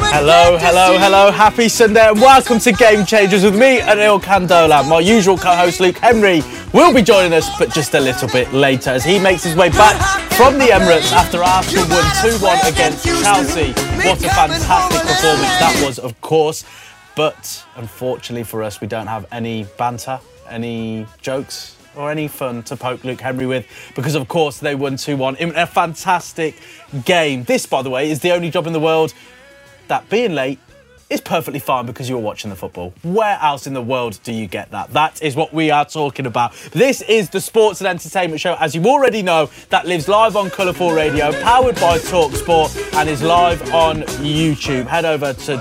Hello. Happy Sunday and welcome to Game Changers with me, Anil Candola. My usual co-host Luke Henry will be joining us, but just a little bit later as he makes his way back from the Emirates after Arsenal won 2-1 against Chelsea. What a fantastic performance that was, of course. But unfortunately for us, we don't have any banter, any jokes or any fun to poke Luke Henry with because, of course, they won 2-1 in a fantastic game. This, by the way, is the only job in the world that being late is perfectly fine because you were watching the football. Where else in the world do you get that? That is what we are talking about. This is the sports and entertainment show, as you already know, that lives live on Colourful Radio, powered by TalkSport, and is live on YouTube. Head over to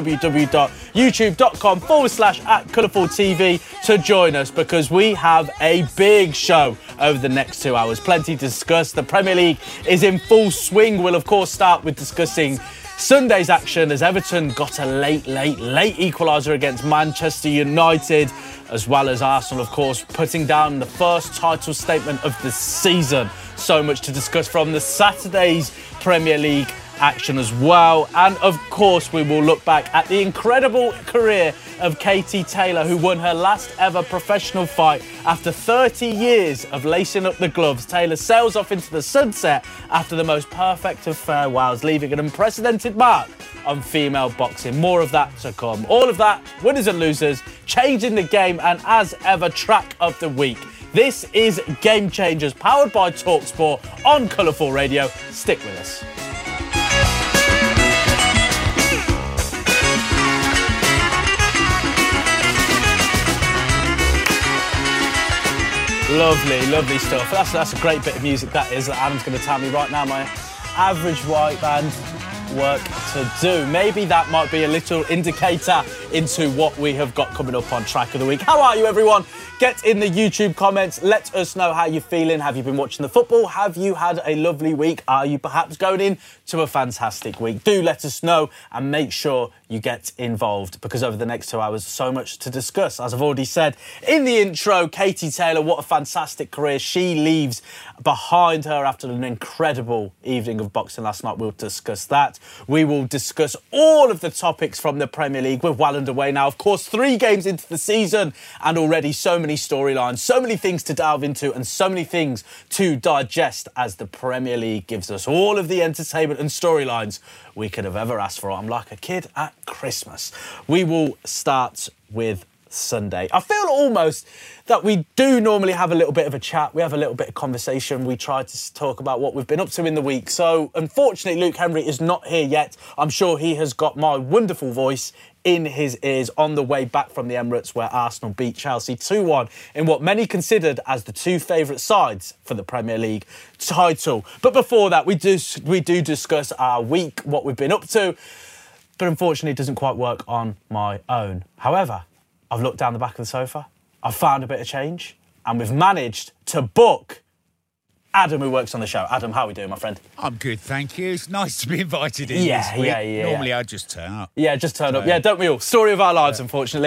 www.youtube.com/@ColourfulTV to join us because we have a big show over the next 2 hours. Plenty to discuss. The Premier League is in full swing. We'll, of course, start with discussing Sunday's action as Everton got a late equaliser against Manchester United, as well as Arsenal, of course, putting down the first title statement of the season. So much to discuss from the Saturday's Premier League action as well. And, of course, we will look back at the incredible career of Katie Taylor, who won her last ever professional fight after 30 years of lacing up the gloves. Taylor sails off into the sunset after the most perfect of farewells, leaving an unprecedented mark on female boxing. More of that to come. All of that, winners and losers, changing the game, and as ever, track of the week. This is Game Changers, powered by TalkSport on Colourful Radio. Stick with us. Lovely stuff. That's a great bit of music, that is, that Adam's going to tell me right now my average white band work to do. Maybe that might be a little indicator into what we have got coming up on Track of the Week. How are you, everyone? Get in the YouTube comments. Let us know how you're feeling. Have you been watching the football? Have you had a lovely week? Are you perhaps going into a fantastic week? Do let us know and make sure you get involved because over the next 2 hours, so much to discuss. As I've already said in the intro, Katie Taylor, what a fantastic career she leaves behind her after an incredible evening of boxing last night. We'll discuss that. We will discuss all of the topics from the Premier League. We're well underway now. Of course, 3 games into the season and already so many storylines, so many things to delve into and so many things to digest as the Premier League gives us all of the entertainment and storylines we could have ever asked for. I'm like a kid at Christmas. We will start with Sunday. I feel almost that we do normally have a little bit of a chat. We have a little bit of conversation. We try to talk about what we've been up to in the week. So, unfortunately, Luke Henry is not here yet. I'm sure he has got my wonderful voice in his ears on the way back from the Emirates, where Arsenal beat Chelsea 2-1 in what many considered as the 2 favourite sides for the Premier League title. But before that, we do discuss our week, what we've been up to. But unfortunately, it doesn't quite work on my own. However, I've looked down the back of the sofa, I've found a bit of change, and we've managed to book Adam, who works on the show. Adam, how are we doing, my friend? I'm good, thank you. It's nice to be invited in. Yeah. Normally I just turn up. Yeah, just turn up. Yeah, don't we all? Story of our lives, unfortunately.